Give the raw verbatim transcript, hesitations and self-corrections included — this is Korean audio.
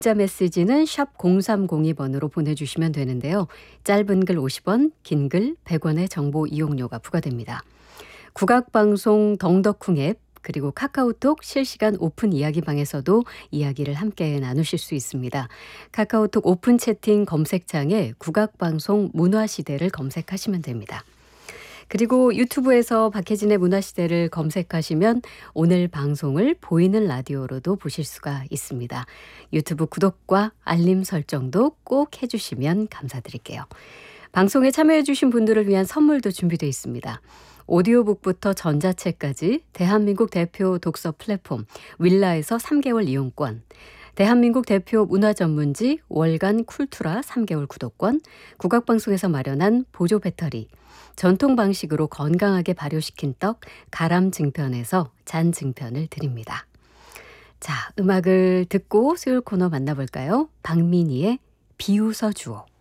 문자 메시지는 샵 공삼공이 번으로 보내주시면 되는데요. 짧은 글 오십 원, 긴 글 백 원의 정보 이용료가 부과됩니다. 국악방송 덩덕쿵 앱 그리고 카카오톡 실시간 오픈 이야기방에서도 이야기를 함께 나누실 수 있습니다. 카카오톡 오픈 채팅 검색창에 국악방송 문화시대를 검색하시면 됩니다. 그리고 유튜브에서 박혜진의 문화시대를 검색하시면 오늘 방송을 보이는 라디오로도 보실 수가 있습니다. 유튜브 구독과 알림 설정도 꼭 해주시면 감사드릴게요. 방송에 참여해주신 분들을 위한 선물도 준비되어 있습니다. 오디오북부터 전자책까지 대한민국 대표 독서 플랫폼 윌라에서 삼 개월 이용권, 대한민국 대표 문화전문지 월간 쿨투라 삼 개월 구독권, 국악방송에서 마련한 보조 배터리, 전통 방식으로 건강하게 발효시킨 떡 가람증편에서 잔증편을 드립니다. 자, 음악을 듣고 수요일 코너 만나볼까요? 박민희의 비웃어 주오.